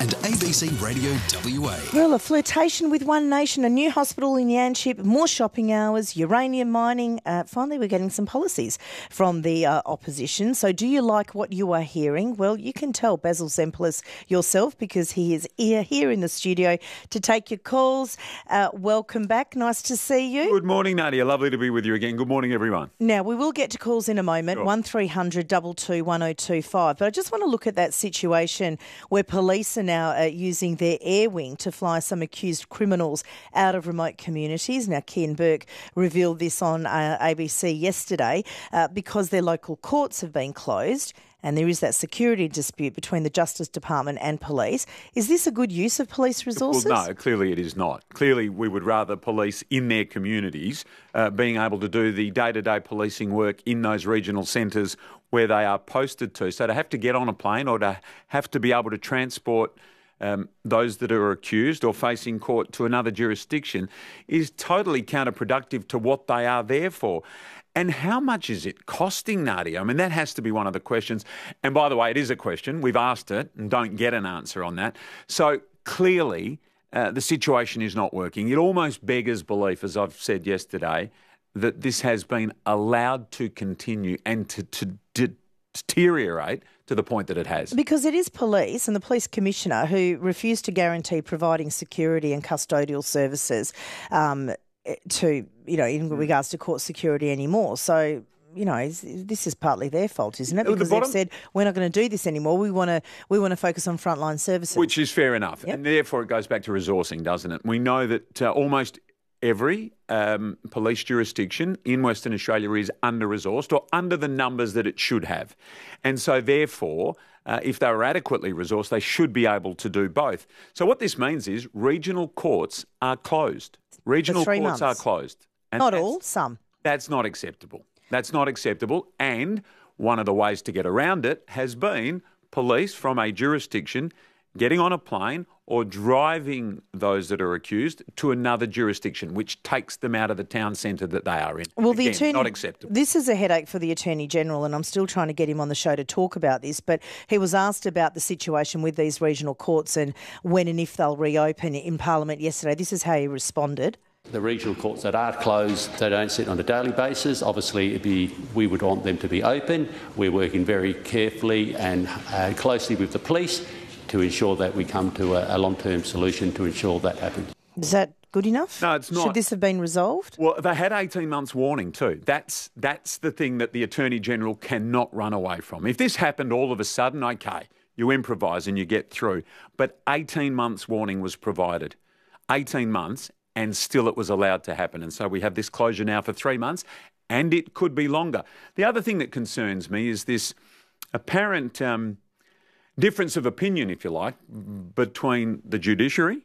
and ABC Radio WA. Well, a flirtation with One Nation, a new hospital in Yanchep, more shopping hours, uranium mining. Finally, we're getting some policies from the opposition. So do you like what you are hearing? Well, you can tell Basil Zempilas yourself because he is here in the studio to take your calls. Welcome back. Nice to see you. Good morning, Nadia. Lovely to be with you again. Good morning, everyone. Now, we will get to calls in a moment, Sure. 1300 22 1025. But I just want to look at that situation where police are now using their air wing to fly some accused criminals out of remote communities. Now, Kian Burke revealed this on ABC yesterday because their local courts have been closed and there is that security dispute between the Justice Department and police. Is this a good use of police resources? Well, no, clearly it is not. Clearly we would rather police in their communities being able to do the day-to-day policing work in those regional centres where they are posted to. So to have to get on a plane or to have to be able to transport those that are accused or facing court to another jurisdiction is totally counterproductive to what they are there for. And how much is it costing, Nadia? I mean, that has to be one of the questions. And by the way, it is a question. We've asked it and don't get an answer on that. So clearly, the situation is not working. It almost beggars belief, as I've said yesterday, that this has been allowed to continue and to deteriorate to the point that it has. Because it is police and the police commissioner who refused to guarantee providing security and custodial services in regards to court security anymore. So, this is partly their fault, isn't it? Because they've said, we're not going to do this anymore. We want to focus on frontline services. Which is fair enough. Yep. And therefore it goes back to resourcing, doesn't it? We know that almost every police jurisdiction in Western Australia is under-resourced or under the numbers that it should have. And so therefore, if they were adequately resourced, they should be able to do both. So what this means is regional courts are closed. Regional courts are closed. And not all, some. That's not acceptable. That's not acceptable. And one of the ways to get around it has been police from a jurisdiction getting on a plane or driving those that are accused to another jurisdiction, which takes them out of the town centre that they are in. Well, Again, not acceptable. This is a headache for the Attorney-General, and I'm still trying to get him on the show to talk about this, but he was asked about the situation with these regional courts and when and if they'll reopen in Parliament yesterday. This is how he responded. The regional courts that are closed, they don't sit on a daily basis. Obviously, we would want them to be open. We're working very carefully and closely with the police to ensure that we come to a long-term solution to ensure that happens. Is that good enough? No, it's not. Should this have been resolved? Well, they had 18 months warning too. That's the thing that the Attorney-General cannot run away from. If this happened all of a sudden, okay, you improvise and you get through. But 18 months warning was provided. 18 months, and still it was allowed to happen. And so we have this closure now for 3 months, and it could be longer. The other thing that concerns me is this apparent difference of opinion, if you like, between the judiciary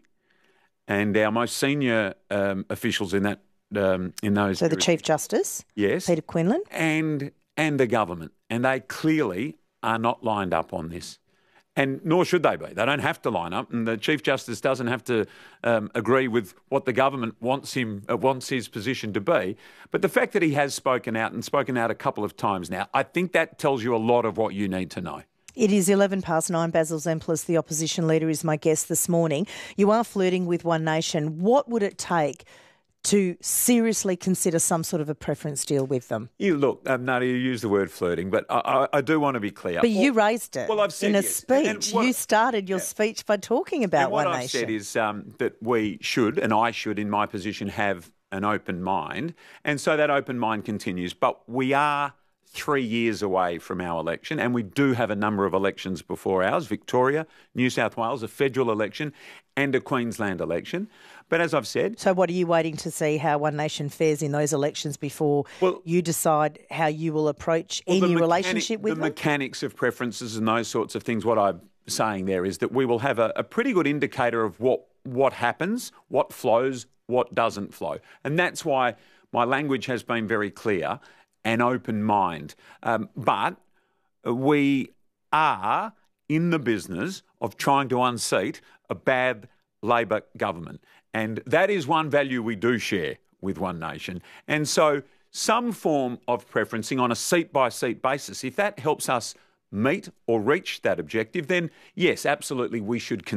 and our most senior officials in that in those. So the Chief Justice, yes, Peter Quinlan, and the government, and they clearly are not lined up on this. And nor should they be. They don't have to line up, and the Chief Justice doesn't have to agree with what the government wants his position to be. But the fact that he has spoken out a couple of times now, I think that tells you a lot of what you need to know. It is 9:11. Basil Zempilas, the opposition leader, is my guest this morning. You are flirting with One Nation. What would it take to seriously consider some sort of a preference deal with them? Look, Nadia, you use the word flirting, but I do want to be clear. But you raised it I've said in a yes. speech. You started your speech by talking about One Nation. What I've said is that we should, and I should, in my position, have an open mind. And so that open mind continues. But we are 3 years away from our election, and we do have a number of elections before ours: Victoria, New South Wales, a federal election and a Queensland election. But as I've said... So what are you waiting to see how One Nation fares in those elections before you decide how you will approach any relationship with them? The mechanics of preferences and those sorts of things, what I'm saying there is that we will have a pretty good indicator of what happens, what flows, what doesn't flow. And that's why my language has been very clear: an open mind. But we are in the business of trying to unseat a bad Labor government. And that is one value we do share with One Nation. And so some form of preferencing on a seat-by-seat basis, if that helps us meet or reach that objective, then yes, absolutely we should